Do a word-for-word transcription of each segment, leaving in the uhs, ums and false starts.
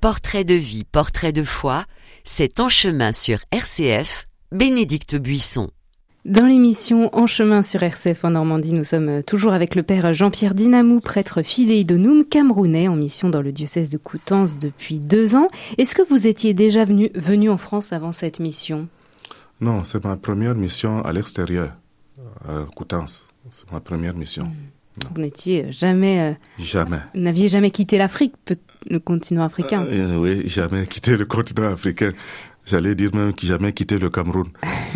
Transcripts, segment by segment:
Portrait de vie, portrait de foi, c'est En chemin sur R C F, Bénédicte Buisson. Dans l'émission En chemin sur R C F en Normandie, nous sommes toujours avec le père Jean-Pierre Dinamou, prêtre fidéïdonoum camerounais en mission dans le diocèse de Coutances depuis deux ans. Est-ce que vous étiez déjà venu, venu en France avant cette mission ? Non, c'est ma première mission à l'extérieur, à Coutances. C'est ma première mission. Mmh. Vous n'étiez jamais... Euh, jamais. Vous n'aviez jamais quitté l'Afrique, peut- le continent africain. Euh, oui, jamais quitté le continent africain. J'allais dire même que jamais quitté le Cameroun.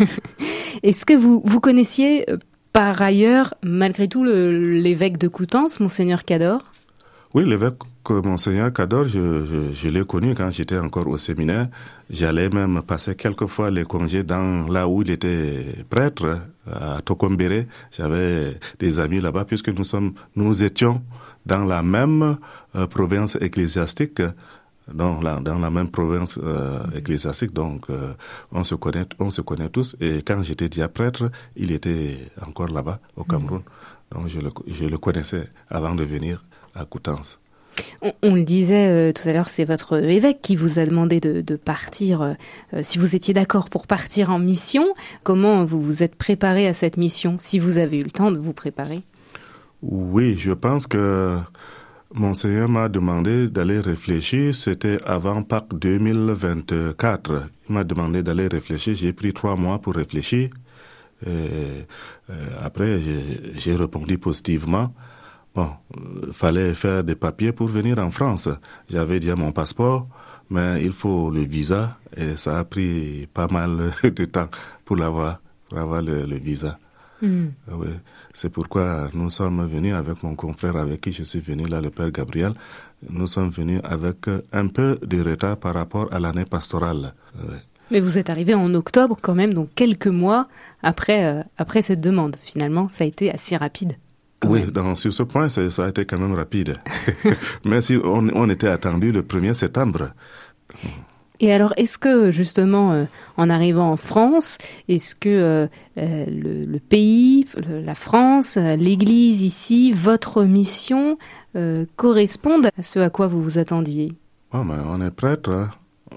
Est-ce que vous, vous connaissiez euh, par ailleurs, malgré tout, le, l'évêque de Coutances, Monseigneur Cador ? Oui, l'évêque Monseigneur Cador, je, je, je l'ai connu quand j'étais encore au séminaire. J'allais même passer quelquefois les congés dans là où il était prêtre, à Tokombéré. J'avais des amis là-bas puisque nous sommes, nous étions dans la même euh, province ecclésiastique. Dans la, dans la même province euh, ecclésiastique, donc euh, on se connaît, on se connaît tous. Et quand j'étais déjà prêtre, il était encore là-bas au Cameroun. Mmh. Donc je le, je le connaissais avant de venir à Coutances. On, on le disait euh, tout à l'heure, c'est votre évêque qui vous a demandé de, de partir. Euh, si vous étiez d'accord pour partir en mission, comment vous vous êtes préparé à cette mission, si vous avez eu le temps de vous préparer ? Oui, je pense que Monseigneur m'a demandé d'aller réfléchir, c'était avant Pâques deux mille vingt-quatre. Il m'a demandé d'aller réfléchir, j'ai pris trois mois pour réfléchir. Et, euh, après, j'ai, j'ai répondu positivement. Bon, il fallait faire des papiers pour venir en France. J'avais déjà mon passeport, mais il faut le visa et ça a pris pas mal de temps pour l'avoir, pour avoir le, le visa. Mmh. Oui, c'est pourquoi nous sommes venus avec mon confrère avec qui je suis venu là, le père Gabriel. Nous sommes venus avec un peu de retard par rapport à l'année pastorale. Oui. Mais vous êtes arrivé en octobre quand même, donc quelques mois après, euh, après cette demande. Finalement, ça a été assez rapide. Oui, donc, sur ce point, ça, ça a été quand même rapide. Mais si on, on était attendu le premier septembre. Et alors, est-ce que, justement, euh, en arrivant en France, est-ce que euh, euh, le, le pays, le, la France, euh, l'Église ici, votre mission, euh, correspondent à ce à quoi vous vous attendiez ? Oh, mais on est prêtre, hein.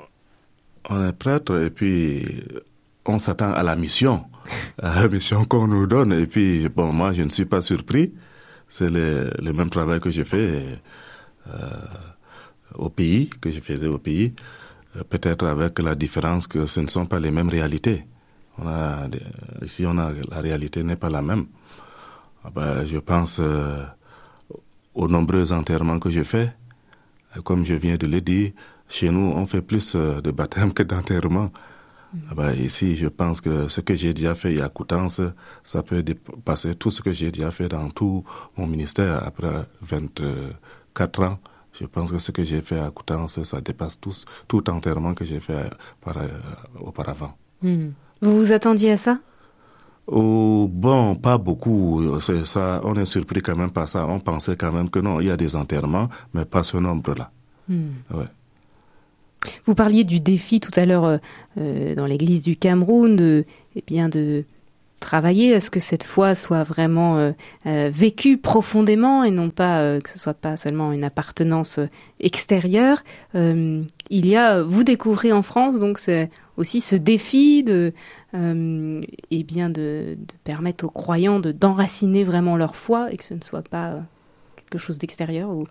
On est prêtre et puis on s'attend à la mission, à la mission qu'on nous donne. Et puis, bon, moi, je ne suis pas surpris. C'est le, le même travail que je fais euh, au pays, que je faisais au pays. Peut-être avec la différence que ce ne sont pas les mêmes réalités. On a, ici, on a, la réalité n'est pas la même. Ah ben, je pense euh, aux nombreux enterrements que je fais. Comme je viens de le dire, chez nous, on fait plus de baptêmes que d'enterrements. Mmh. Ah ben, ici, je pense que ce que j'ai déjà fait à Coutances, ça peut dépasser tout ce que j'ai déjà fait dans tout mon ministère après vingt-quatre ans. Je pense que ce que j'ai fait à Coutances, ça dépasse tout, tout enterrement que j'ai fait par, euh, auparavant. Mmh. Vous vous attendiez à ça ? Oh, bon, pas beaucoup. C'est ça, on est surpris quand même par ça. On pensait quand même que non, il y a des enterrements, mais pas ce nombre-là. Mmh. Ouais. Vous parliez du défi tout à l'heure euh, dans l'église du Cameroun, de, eh bien de travailler à ce que cette foi soit vraiment euh, euh, vécue profondément et non pas euh, que ce soit pas seulement une appartenance extérieure. Euh, il y a, vous découvrez en France donc c'est aussi ce défi de, euh, eh bien de, de permettre aux croyants de d'enraciner vraiment leur foi et que ce ne soit pas euh, quelque chose d'extérieur. Ou...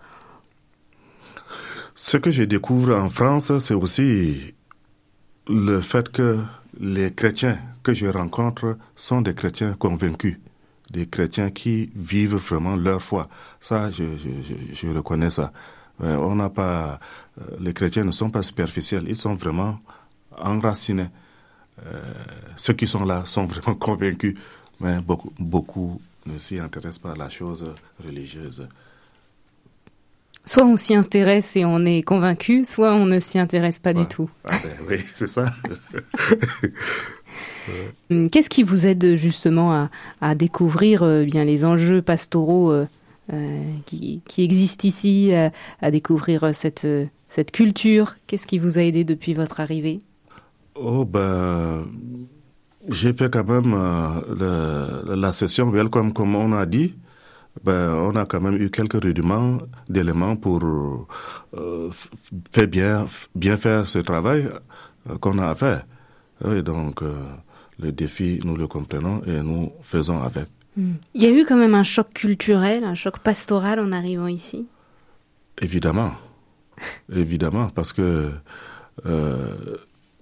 Ce que je découvre en France, c'est aussi le fait que les chrétiens que je rencontre sont des chrétiens convaincus, des chrétiens qui vivent vraiment leur foi. Ça, je, je, je, je reconnais ça. Mais on n'a pas, les chrétiens ne sont pas superficiels, ils sont vraiment enracinés. Euh, ceux qui sont là sont vraiment convaincus, mais beaucoup, beaucoup ne s'y intéressent pas à la chose religieuse. Soit on s'y intéresse et on est convaincu, soit on ne s'y intéresse pas ouais. du tout. Ah ben, oui, c'est ça. Qu'est-ce qui vous aide justement à, à découvrir euh, bien les enjeux pastoraux euh, euh, qui, qui existent ici, à, à découvrir cette, cette culture ? Qu'est-ce qui vous a aidé depuis votre arrivée ? Oh ben, j'ai fait quand même euh, le, la session Welcome comme on a dit. ben, on a quand même eu quelques rudiments d'éléments pour euh, faire bien, bien faire ce travail euh, qu'on a à faire. Oui, donc, euh, le défi, nous le comprenons et nous faisons avec. Mmh. Il y a eu quand même un choc culturel, un choc pastoral en arrivant ici? Évidemment. Évidemment, parce que euh,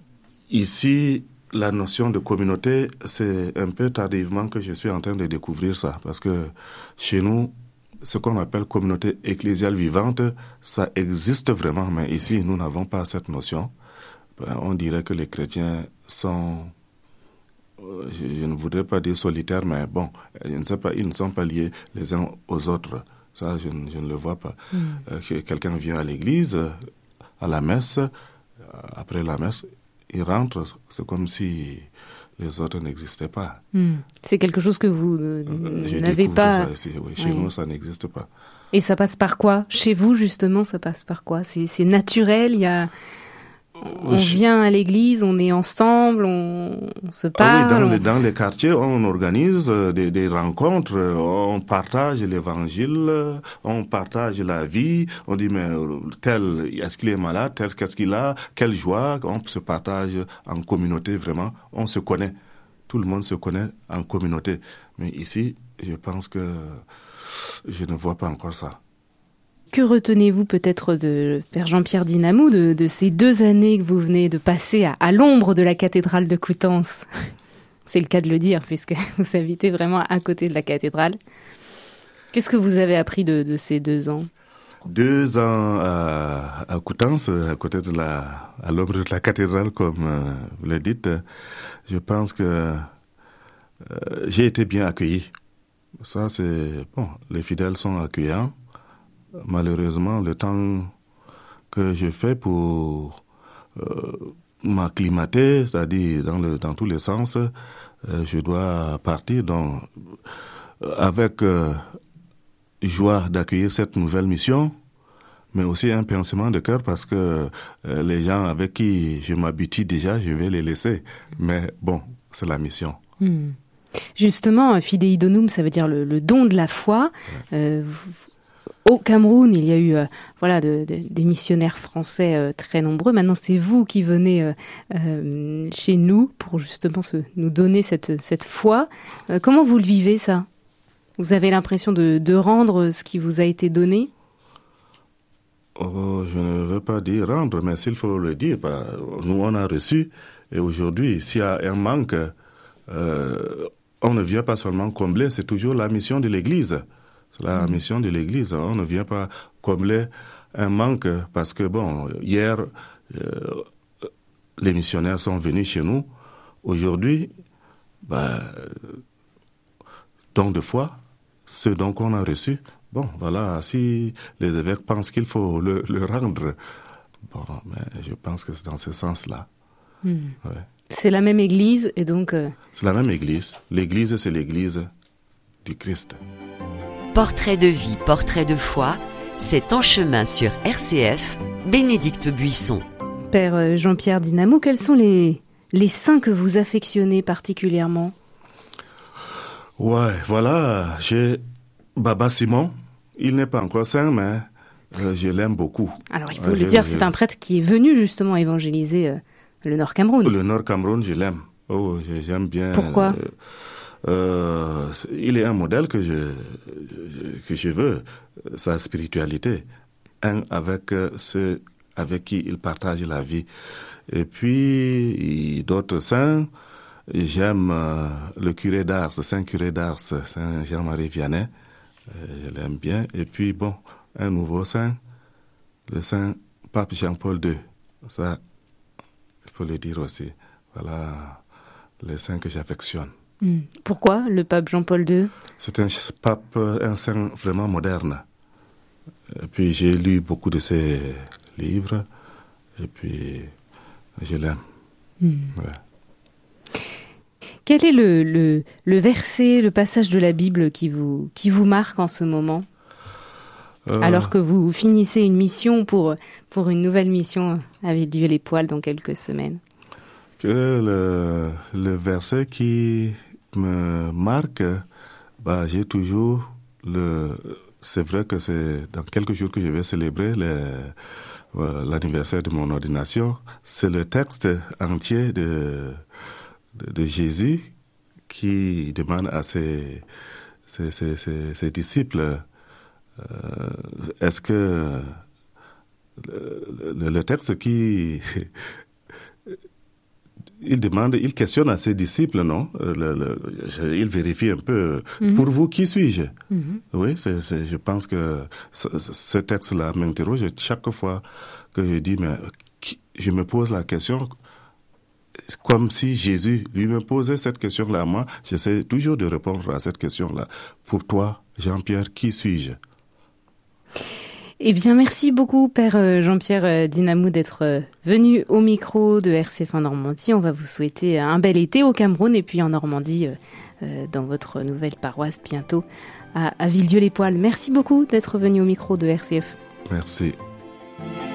ici, la notion de communauté, c'est un peu tardivement que je suis en train de découvrir ça. Parce que chez nous, ce qu'on appelle communauté ecclésiale vivante, ça existe vraiment. Mais ici, nous n'avons pas cette notion. Ben, on dirait que les chrétiens sont, euh, je, je ne voudrais pas dire solitaires, mais bon, je ne sais pas, ils ne sont pas liés les uns aux autres. Ça, je, je ne le vois pas. Mm. Euh, que quelqu'un vient à l'église, à la messe, après la messe, il rentre, c'est comme si les autres n'existaient pas. Mm. C'est quelque chose que vous euh, n'avez pas... Ça ici, oui. Chez oui. nous, ça n'existe pas. Et ça passe par quoi? Chez vous, justement, ça passe par quoi? C'est, c'est naturel, il y a... On vient à l'église, on est ensemble, on, on se parle. Ah oui, dans, on... les, dans les quartiers, on organise des, des rencontres, on partage l'évangile, on partage la vie. On dit, mais tel, est-ce qu'il est malade, tel, qu'est-ce qu'il a, quelle joie. On se partage en communauté, vraiment. On se connaît. Tout le monde se connaît en communauté. Mais ici, je pense que je ne vois pas encore ça. Que retenez-vous peut-être de Père Jean-Pierre Dinamou, de, de ces deux années que vous venez de passer à, à l'ombre de la cathédrale de Coutances? C'est le cas de le dire, puisque vous habitez vraiment à côté de la cathédrale. Qu'est-ce que vous avez appris de, de ces deux ans? Deux ans à, à Coutances, à côté de la, à l'ombre de la cathédrale, comme euh, vous le dites. Je pense que euh, j'ai été bien accueilli. Ça, c'est bon. Les fidèles sont accueillants. Malheureusement, le temps que je fais pour euh, m'acclimater, c'est-à-dire dans, le, dans tous les sens, euh, je dois partir. Donc, avec euh, joie d'accueillir cette nouvelle mission, mais aussi un pincement de cœur parce que euh, les gens avec qui je m'habitue déjà, je vais les laisser. Mais bon, c'est la mission. Mmh. Justement, Fidei Donum, ça veut dire le, le don de la foi. Ouais. Euh, vous, Au Cameroun, il y a eu euh, voilà, de, de, des missionnaires français euh, très nombreux. Maintenant, c'est vous qui venez euh, euh, chez nous pour justement se, nous donner cette, cette foi. Euh, comment vous le vivez, ça? Vous avez l'impression de, de rendre ce qui vous a été donné? Oh, je ne veux pas dire rendre, mais s'il faut le dire, bah, nous, on a reçu. Et aujourd'hui, s'il y a un manque, euh, on ne vient pas seulement combler, c'est toujours la mission de l'Église. C'est la mmh. mission de l'Église. On ne vient pas combler un manque parce que, bon, hier, euh, les missionnaires sont venus chez nous. Aujourd'hui, bah, don de foi, ce don qu'on a reçu, bon, voilà, si les évêques pensent qu'il faut le, le rendre, bon, mais je pense que c'est dans ce sens-là. Mmh. Ouais. C'est la même Église et donc... Euh... C'est la même Église. L'Église, c'est l'Église du Christ. Portrait de vie, portrait de foi, c'est En chemin sur R C F, Bénédicte Buisson. Père Jean-Pierre Dinamou, quels sont les, les saints que vous affectionnez particulièrement? Ouais, voilà, j'ai Baba Simon. Il n'est pas encore saint, mais euh, je l'aime beaucoup. Alors, il faut euh, le dire, je, c'est je... un prêtre qui est venu justement évangéliser euh, le Nord Cameroun. Le Nord Cameroun, je l'aime. Oh, j'aime bien. Pourquoi? euh, Euh, il est un modèle que je, que je veux, sa spiritualité, un avec ceux avec qui il partage la vie. Et puis, d'autres saints, j'aime euh, le curé d'Ars, Saint curé d'Ars, Saint Jean-Marie Vianney, euh, je l'aime bien. Et puis, bon, un nouveau saint, le Saint Pape Jean-Paul deux. Ça, il faut le dire aussi. Voilà les saints que j'affectionne. Pourquoi le pape Jean-Paul deux? C'est un pape, un saint vraiment moderne. Et puis j'ai lu beaucoup de ses livres, et puis je l'aime. Mm. Ouais. Quel est le, le, le verset, le passage de la Bible qui vous, qui vous marque en ce moment? Euh... Alors que vous finissez une mission pour, pour une nouvelle mission à Villedieu-les-Poêles dans quelques semaines. Que le, le verset qui me marque, bah, j'ai toujours le, c'est vrai que c'est dans quelques jours que je vais célébrer les, euh, l'anniversaire de mon ordination. C'est le texte entier de, de, de Jésus qui demande à ses, ses, ses, ses, ses disciples, euh, est-ce que le, le, le texte qui... Il demande, il questionne à ses disciples, non? Le, le, il vérifie un peu. Mm-hmm. Pour vous, qui suis-je? Mm-hmm. Oui, c'est, c'est, je pense que ce, ce texte-là m'interroge chaque fois que je dis, mais qui, je me pose la question, comme si Jésus lui me posait cette question-là. Moi, j'essaie toujours de répondre à cette question-là. Pour toi, Jean-Pierre, qui suis-je? Eh bien, merci beaucoup, Père Jean-Pierre Dinamou, d'être venu au micro de R C F en Normandie. On va vous souhaiter un bel été au Cameroun et puis en Normandie, euh, dans votre nouvelle paroisse, bientôt à, à Villedieu-les-Poêles. Merci beaucoup d'être venu au micro de R C F. Merci.